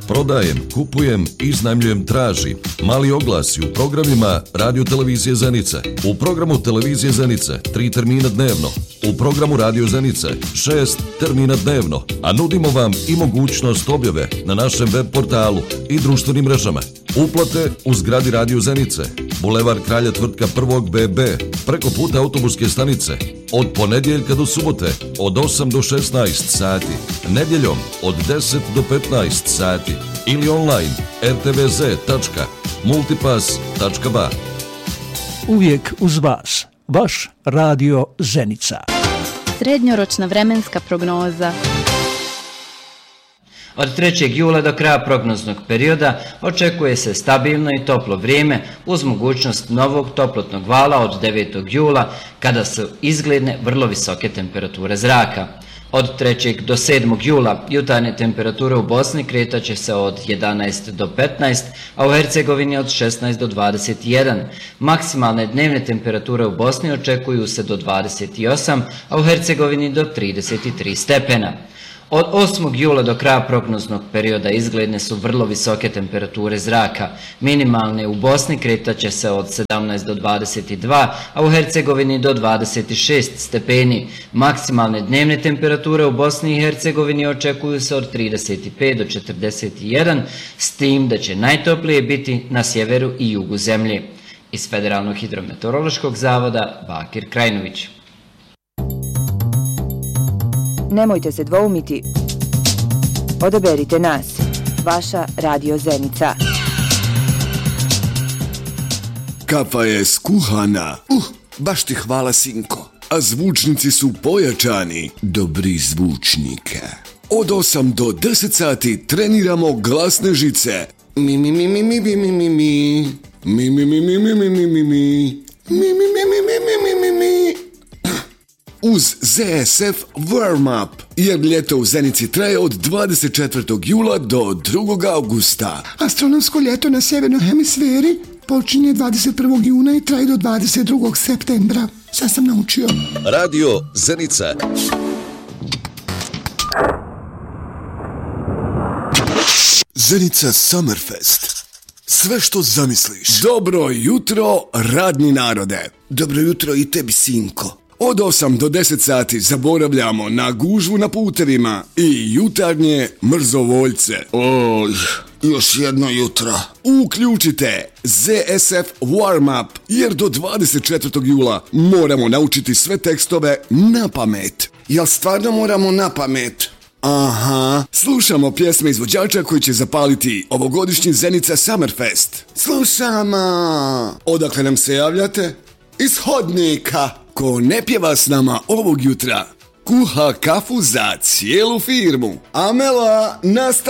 Prodajem, kupujem, iznajmljujem, traži. Mali oglasi u programima Radio Televizije Zenice. U programu Televizije Zenice 3 termina dnevno. U programu Radio Zenice 6 termina dnevno. A nudimo vam i mogućnost objave na našem web portalu i društvenim mrežama. Uplate u zgradi Radio Zenice, Bulevar Kralja Tvrtka 1. BB, preko puta autobuske stanice, od ponedjeljka do subote, od 8 do 16 sati, nedjeljom od 10 do 15 sati ili online rtvz.multipass.ba. Uvijek uz vas, vaš Radio Zenica. Srednjoročna vremenska prognoza. Od 3. jula do kraja prognoznog perioda očekuje se stabilno i toplo vrijeme uz mogućnost novog toplotnog vala od 9. jula kada su izgledne vrlo visoke temperature zraka. Od 3. do 7. jula jutarnje temperature u Bosni kretat će se od 11 do 15, a u Hercegovini od 16 do 21. Maksimalne dnevne temperature u Bosni očekuju se do 28, a u Hercegovini do 33 stepena. Od 8. jula do kraja prognoznog perioda izgledne su vrlo visoke temperature zraka. Minimalne u Bosni kretat će se od 17 do 22, a u Hercegovini do 26 stepeni. Maksimalne dnevne temperature u Bosni i Hercegovini očekuju se od 35 do 41, s tim da će najtoplije biti na sjeveru i jugu zemlje. Iz Federalnog hidrometeorološkog zavoda Bakir Krajnović. Nemojte se dvoumiti. Odaberite nas. Vaša Radio Zenica. Kafa je skuhana. Baš ti hvala, sinko. A zvučnici su pojačani. Dobri zvučnike. Od 8 do 10 sati treniramo glasne žice. Mi mi mi mi mi mi mi mi mi. Mi mi mi mi mi mi mi mi mi. Mi mi mi mi mi mi mi mi. Uz ZSF Warm-up, jer ljeto u Zenici traje od 24. jula do 2. augusta. Astronomsko ljeto na sjevernoj hemisferi počinje 21. juna i traje do 22. septembra. Sad sam naučio. Radio Zenica. Zenica Summerfest. Sve što zamisliš. Dobro jutro, radni narode. Dobro jutro i tebi, sinko. Od 8 do 10 sati zaboravljamo na gužvu na putevima i jutarnje mrzovoljce. Oj, još jedno jutro. Uključite ZSF Warm-up, jer do 24. jula moramo naučiti sve tekstove na pamet. Jel stvarno moramo na pamet? Aha, slušamo pjesme izvođača koji će zapaliti ovogodišnji Zenica Summerfest. Slušamo! Odakle nam se javljate? Iz hodnika. Ko ne pjeva s nama ovog jutra, kuha kafu za cijelu firmu. Amela, nastavi!